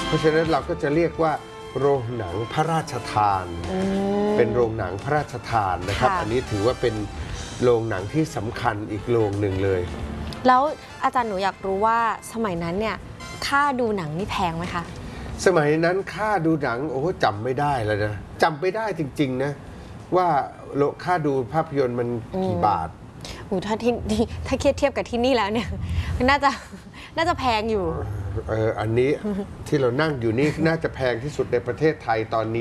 เพราะฉะนั้นเราก็จะเรียกว่าโรงหนังพระราชทานเป็นโรงหนังพระราชทานนะครับอันนี้ถือว่าเป็นโรงหนังที่สำคัญอีกโรงหนึ่งเลยแล้วอาจารย์หนูอยากรู้ว่าสมัยนั้นเนี่ยค่าดูหนังนี่แพงไหมคะสมัยนั้นค่าดูหนังโอ้จำไม่ได้แล้วนะจำไม่ได้จริงๆนะว่าค่าดูภาพยนตร์มันกี่บาทถ้าเทียบกับที่นี่แล้วเนี่ยน่าจะแพงอยู่อันนี้ที่เรานั่งอยู่นี่น่าจะแพงที่สุดในประเทศไทยตอนนี้